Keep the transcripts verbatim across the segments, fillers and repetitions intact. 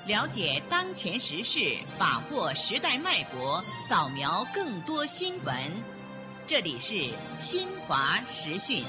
了解当前时事，把握时代脉搏，扫描更多新闻。这里是新华时讯。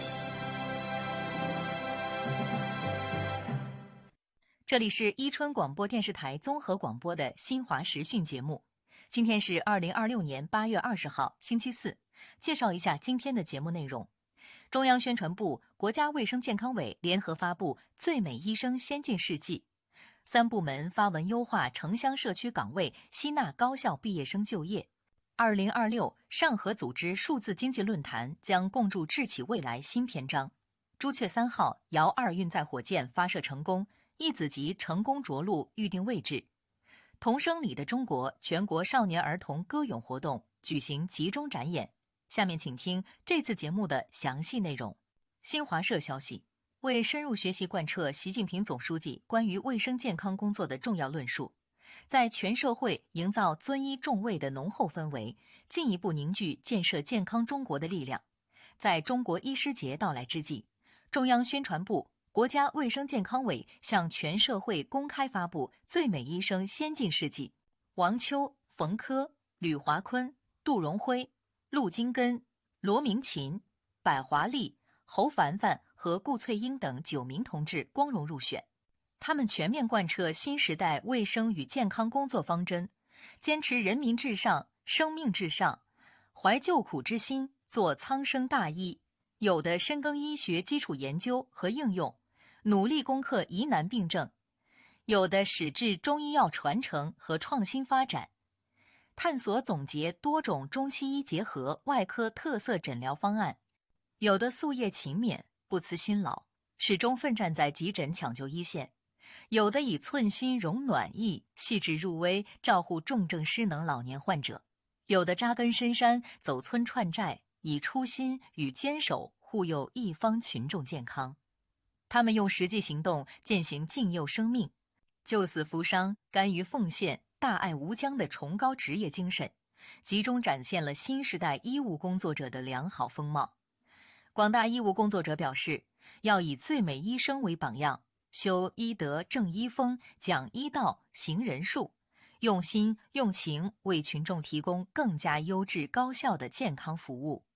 这里是伊春广播电视台综合广播的新华时讯节目。今天是二零二六年八月二十号，星期四。介绍一下今天的节目内容。中央宣传部、国家卫生健康委联合发布最美医生先进事迹。三部门发文优化城乡社区岗位，吸纳高校毕业生就业。二零二六上合组织数字经济论坛将共筑智企未来新篇章。朱雀三号遥二运载火箭发射成功，一子级成功着陆预定位置。童声里的中国全国少年儿童歌咏活动举行集中展演。下面请听这次节目的详细内容。新华社消息，为深入学习贯彻习近平总书记关于卫生健康工作的重要论述，在全社会营造尊医重卫的浓厚氛围，进一步凝聚建设健康中国的力量。在中国医师节到来之际，中央宣传部、国家卫生健康委向全社会公开发布最美医生先进事迹。王秋、冯科、吕华坤、杜荣辉、陆金根、罗明琴、百华丽、侯凡凡和顾翠英等九名同志光荣入选。他们全面贯彻新时代卫生与健康工作方针，坚持人民至上、生命至上，怀救苦之心，做苍生大医。有的深耕医学基础研究和应用，努力攻克疑难病症；有的矢志中医药传承和创新发展，探索总结多种中西医结合外科特色诊疗方案；有的夙夜勤勉，不辞辛劳，始终奋战在急诊抢救一线；有的以寸心融暖意，细致入微，照护重症失能老年患者；有的扎根深山，走村串寨，以初心与坚守护佑一方群众健康。他们用实际行动践行敬佑生命、救死扶伤、甘于奉献、大爱无疆的崇高职业精神，集中展现了新时代医务工作者的良好风貌。广大医务工作者表示，要以最美医生为榜样，修医德正医风，讲医道行人术，用心用情为群众提供更加优质高效的健康服务。